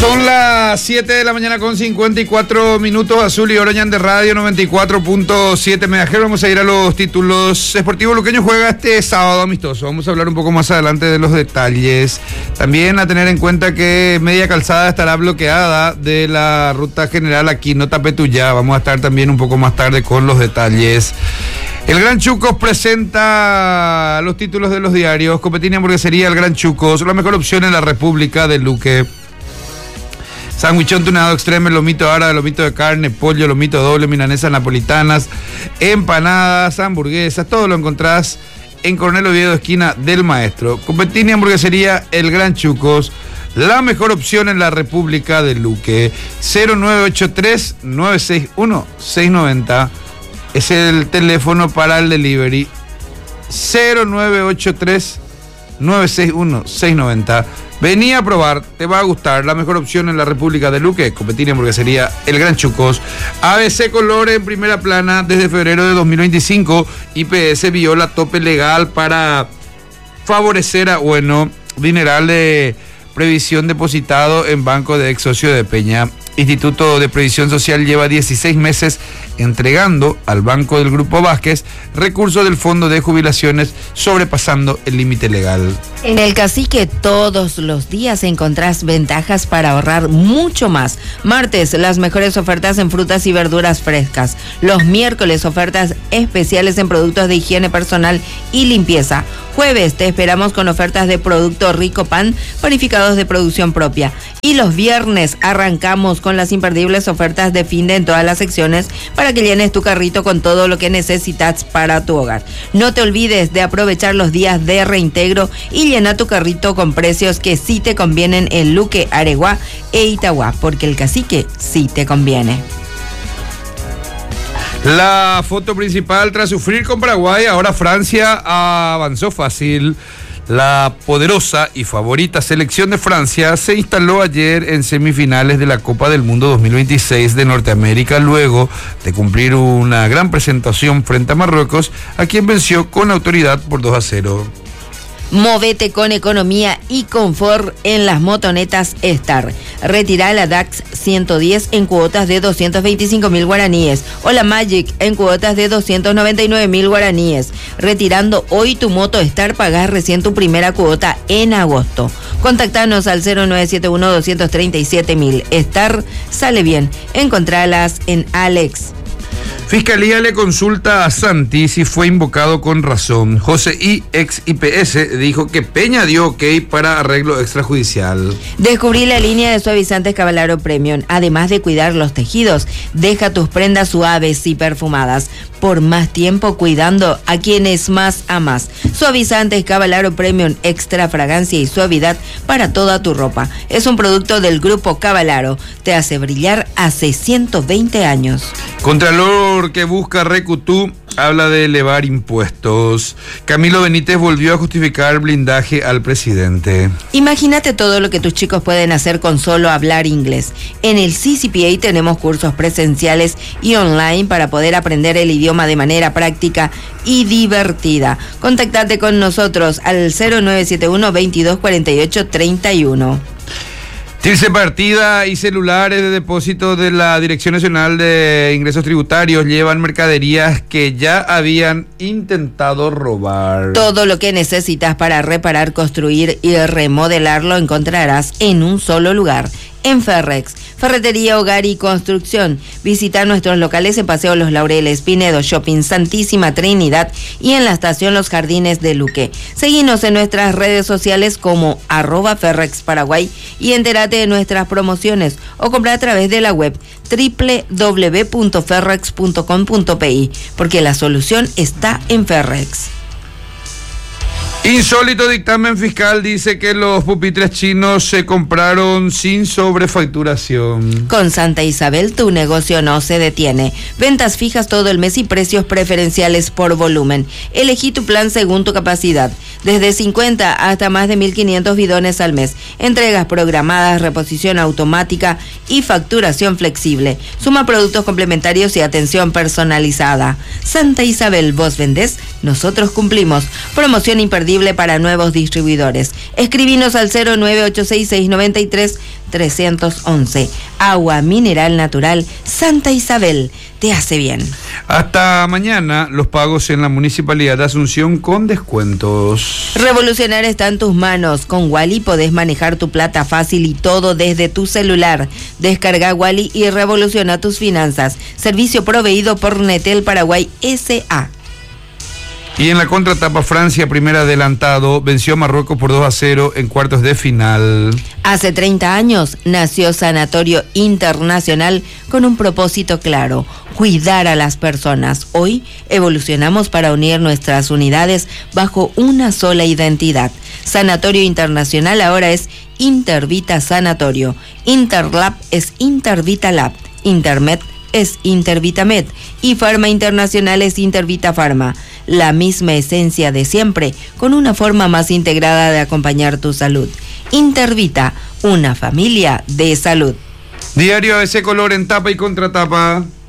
Son las 7 de la mañana con 54 minutos. Azul y Oroñan de Radio 94.7 MHz. Vamos a ir a los títulos. Sportivo Luqueño juega este sábado amistoso. Vamos a hablar un poco más adelante de los detalles. También a tener en cuenta que Media Calzada estará bloqueada de la ruta general aquí, no Tapetuyá. Vamos a estar también un poco más tarde con los detalles. El Gran Chucos presenta los títulos de los diarios. Copetín y hamburguesería El Gran Chucos, la mejor opción en la República de Luque. Sandwichón tunado extremo, lomito árabe, lomito de carne, pollo, lomito doble, milanesas napolitanas, empanadas, hamburguesas, todo lo encontrás en Coronel Oviedo, esquina del Maestro. Copetín y hamburguesería El Gran Chucos, la mejor opción en la República de Luque. 0983-961-690 es el teléfono para el delivery. 0983-961-690. Vení a probar, te va a gustar, la mejor opción en la República de Luque. Copetín y hamburguesería El Gran Chucos. ABC Colores en primera plana desde febrero de 2025. IPS viola tope legal para favorecer a dineral de previsión depositado en banco de ex socio de Peña. Instituto de Previsión Social lleva 16 meses entregando al Banco del Grupo Vázquez recursos del Fondo de Jubilaciones sobrepasando el límite legal. En el Cacique todos los días encontrás ventajas para ahorrar mucho más. Martes, las mejores ofertas en frutas y verduras frescas. Los miércoles, ofertas especiales en productos de higiene personal y limpieza. Jueves, te esperamos con ofertas de producto Rico Pan, panificados de producción propia. Y los viernes arrancamos con las imperdibles ofertas de fin de en todas las secciones para que llenes tu carrito con todo lo que necesitas para tu hogar. No te olvides de aprovechar los días de reintegro y llena tu carrito con precios que sí te convienen en Luque, Areguá e Itagüá, porque el Cacique sí te conviene. La foto principal tras sufrir con Paraguay, ahora Francia avanzó fácil. La poderosa y favorita selección de Francia se instaló ayer en semifinales de la Copa del Mundo 2026 de Norteamérica, luego de cumplir una gran presentación frente a Marruecos, a quien venció con autoridad por 2-0. Movete con economía y confort en las motonetas Star. Retira la DAX 110 en cuotas de 225.000 guaraníes o la Magic en cuotas de 299.000 guaraníes. Retirando hoy tu moto Star, pagás recién tu primera cuota en agosto. Contactanos al 0971-237.000. Star sale bien. Encontralas en Alex. Fiscalía le consulta a Santi si fue invocado con razón. José I, ex IPS, dijo que Peña dio ok para arreglo extrajudicial. Descubrí la línea de suavizantes Cavalaro Premium. Además de cuidar los tejidos, deja tus prendas suaves y perfumadas por más tiempo, cuidando a quienes más amas. Suavizantes Cavalaro Premium, extra fragancia y suavidad para toda tu ropa. Es un producto del Grupo Cavalaro. Te hace brillar hace 120 años. Contralor que busca Recutú habla de elevar impuestos. Camilo Benítez volvió a justificar blindaje al presidente. Imagínate todo lo que tus chicos pueden hacer con solo hablar inglés. En el CCPA tenemos cursos presenciales y online para poder aprender el idioma de manera práctica y divertida. Contactate con nosotros al 0971 2248 31. Tirse partida y celulares de depósito de la Dirección Nacional de Ingresos Tributarios llevan mercaderías que ya habían intentado robar. Todo lo que necesitas para reparar, construir y remodelar lo encontrarás en un solo lugar. En Ferrex, Ferretería, Hogar y Construcción. Visita nuestros locales en Paseo Los Laureles, Pinedo Shopping, Santísima Trinidad y en la estación Los Jardines de Luque. Seguinos en nuestras redes sociales como @Ferrex Paraguay y entérate de nuestras promociones o compra a través de la web www.ferrex.com.pi, porque la solución está en Ferrex. Insólito dictamen fiscal dice que los pupitres chinos se compraron sin sobrefacturación. Con Santa Isabel tu negocio no se detiene. Ventas fijas todo el mes y precios preferenciales por volumen. Elegí tu plan según tu capacidad. Desde 50 hasta más de 1.500 bidones al mes. Entregas programadas, reposición automática y facturación flexible. Suma productos complementarios y atención personalizada. Santa Isabel, vos vendés, nosotros cumplimos. Promoción imperdible imperdible para nuevos distribuidores. Escribinos al 0986693-311. Agua mineral natural Santa Isabel. Te hace bien. Hasta mañana los pagos en la Municipalidad de Asunción con descuentos. Revolucionar está en tus manos. Con Wally podés manejar tu plata fácil y todo desde tu celular. Descarga Wally y revoluciona tus finanzas. Servicio proveído por Netel Paraguay S.A. Y en la contratapa, Francia, primer adelantado, venció a Marruecos por 2-0 en cuartos de final. Hace 30 años nació Sanatorio Internacional con un propósito claro: cuidar a las personas. Hoy evolucionamos para unir nuestras unidades bajo una sola identidad. Sanatorio Internacional ahora es Intervita Sanatorio. Interlab es Intervita Lab. Intermed es Intervitamed. Y Farma Internacional es Intervita Farma. La misma esencia de siempre, con una forma más integrada de acompañar tu salud. Intervita, una familia de salud. Diario ese color en tapa y contratapa.